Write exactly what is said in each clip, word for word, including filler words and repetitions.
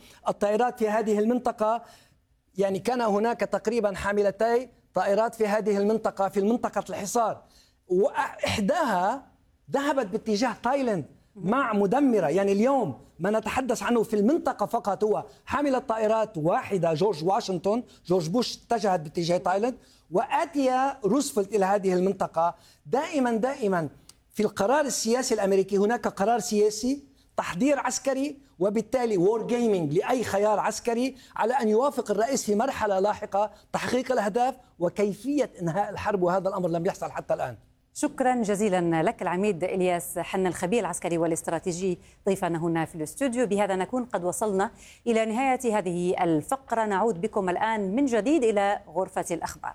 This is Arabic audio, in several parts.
الطائرات في هذه المنطقة، يعني كان هناك تقريبا حاملتي طائرات في هذه المنطقة، في منطقة الحصار، وإحداها ذهبت باتجاه تايلاند مع مدمرة. يعني اليوم ما نتحدث عنه في المنطقة فقط هو حاملة طائرات واحدة جورج واشنطن، جورج بوش اتجهت باتجاه تايلاند، وآتي روزفلت إلى هذه المنطقة. دائما دائما في القرار السياسي الأمريكي هناك قرار سياسي، تحضير عسكري، وبالتالي وور جيمينج لأي خيار عسكري على أن يوافق الرئيس في مرحلة لاحقة تحقيق الأهداف وكيفية إنهاء الحرب، وهذا الأمر لم يحصل حتى الآن. شكرا جزيلا لك العميد إلياس حنا، الخبير العسكري والاستراتيجي، ضيفنا هنا في الاستوديو. بهذا نكون قد وصلنا إلى نهاية هذه الفقرة. نعود بكم الآن من جديد إلى غرفة الأخبار.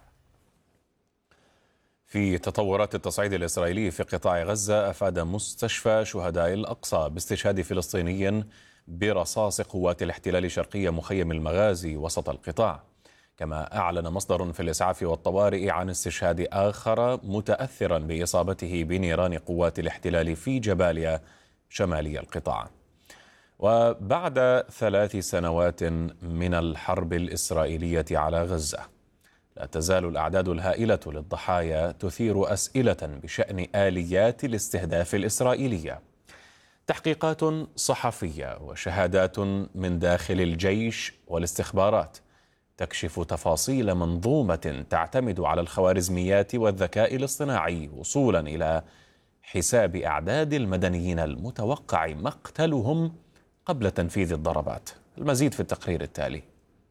في تطورات التصعيد الإسرائيلي في قطاع غزة، أفاد مستشفى شهداء الأقصى باستشهاد فلسطيني برصاص قوات الاحتلال شرقية مخيم المغازي وسط القطاع. كما أعلن مصدر في الإسعاف والطوارئ عن استشهاد آخر متأثرا بإصابته بنيران قوات الاحتلال في جباليا شمالي القطاع. وبعد ثلاث سنوات من الحرب الإسرائيلية على غزة، لا تزال الأعداد الهائلة للضحايا تثير أسئلة بشأن آليات الاستهداف الإسرائيلية. تحقيقات صحفية وشهادات من داخل الجيش والاستخبارات تكشف تفاصيل منظومة تعتمد على الخوارزميات والذكاء الاصطناعي وصولا إلى حساب أعداد المدنيين المتوقع مقتلهم قبل تنفيذ الضربات. المزيد في التقرير التالي.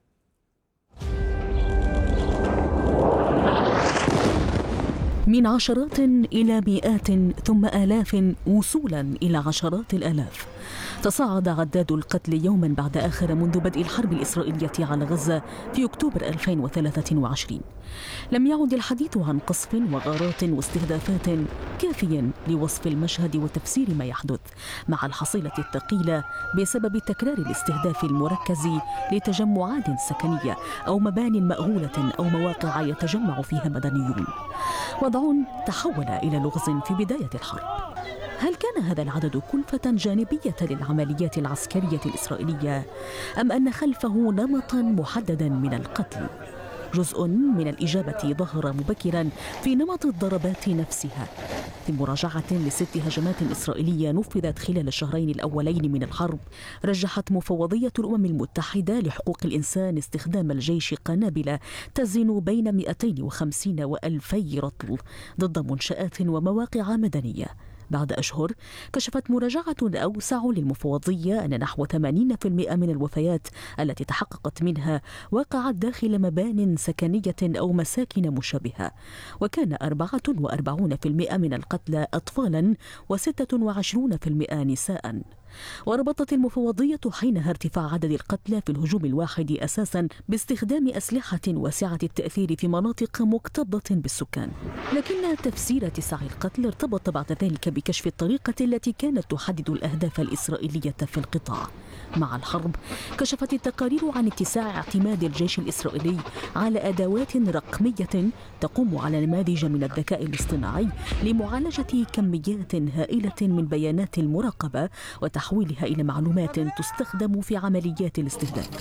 من عشرات إلى مئات ثم آلاف وصولا إلى عشرات الآلاف، تصاعد عداد القتل يوما بعد آخر منذ بدء الحرب الإسرائيلية على غزة في أكتوبر ألفين وثلاثة وعشرين. لم يعد الحديث عن قصف وغارات واستهدافات كافيا لوصف المشهد وتفسير ما يحدث، مع الحصيلة الثقيلة بسبب تكرار الاستهداف المركز لتجمعات سكنية أو مبان مأهولة أو مواقع يتجمع فيها مدنيون. وضع تحول إلى لغز في بداية الحرب. هل كان هذا العدد كلفة جانبية للعمليات العسكرية الإسرائيلية، أم أن خلفه نمطا محددا من القتل؟ جزء من الإجابة ظهر مبكرا في نمط الضربات نفسها. في مراجعة لست هجمات إسرائيلية نفذت خلال الشهرين الأولين من الحرب، رجحت مفوضية الأمم المتحدة لحقوق الإنسان استخدام الجيش قنابل تزن بين مئتين وخمسين وألفي رطل ضد منشآت ومواقع مدنية. بعد أشهر كشفت مراجعة أوسع للمفوضية أن نحو ثمانين بالمئة من الوفيات التي تحققت منها وقعت داخل مبان سكنية أو مساكن مشابهة، وكان أربعة وأربعين بالمئة من القتلى أطفالا وستة وعشرين بالمئة نساء. وربطت المفوضية حينها ارتفاع عدد القتلى في الهجوم الواحد أساسا باستخدام أسلحة واسعة التأثير في مناطق مكتظة بالسكان. لكن تفسير اتساع القتل ارتبط بعد ذلك بكشف الطريقة التي كانت تحدد الأهداف الإسرائيلية في القطاع. مع الحرب كشفت التقارير عن اتساع اعتماد الجيش الإسرائيلي على أدوات رقمية تقوم على نماذج من الذكاء الاصطناعي لمعالجة كميات هائلة من بيانات المراقبة وتحويلها إلى معلومات تستخدم في عمليات الاستهداف.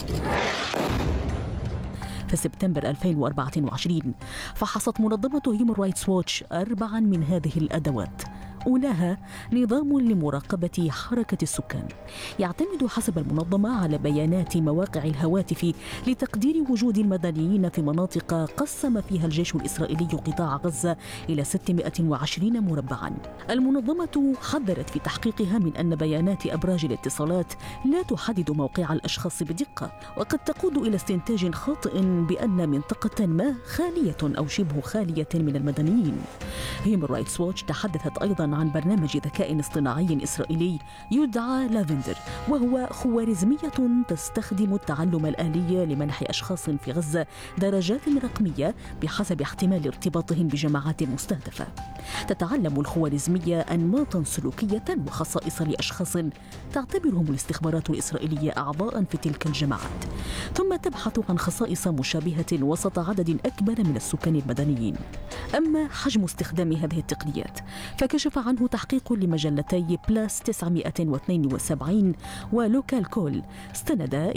في سبتمبر ألفين وأربعة وعشرين فحصت منظمة هيومن رايتس ووتش أربعا من هذه الأدوات. أولاها نظام لمراقبة حركة السكان، يعتمد حسب المنظمة على بيانات مواقع الهواتف لتقدير وجود المدنيين في مناطق قسم فيها الجيش الإسرائيلي قطاع غزة إلى ستمائة وعشرين مربعا. المنظمة حذرت في تحقيقها من أن بيانات أبراج الاتصالات لا تحدد موقع الأشخاص بدقة، وقد تقود إلى استنتاج خاطئ بأن منطقة ما خالية أو شبه خالية من المدنيين. هيومن رايتس ووتش تحدثت أيضا عن برنامج ذكاء اصطناعي إسرائيلي يدعى لافندر، وهو خوارزمية تستخدم التعلم الآلي لمنح أشخاص في غزة درجات رقمية بحسب احتمال ارتباطهم بجماعات مستهدفة. تتعلم الخوارزمية أنماطا سلوكية وخصائص لأشخاص تعتبرهم الاستخبارات الإسرائيلية أعضاء في تلك الجماعات، ثم تبحث عن خصائص مشابهة وسط عدد أكبر من السكان المدنيين. أما حجم استخدام هذه التقنيات فكشف عنه تحقيق لمجلتي بلاس تسعمائة واثنين وسبعين ولوكال كول، استند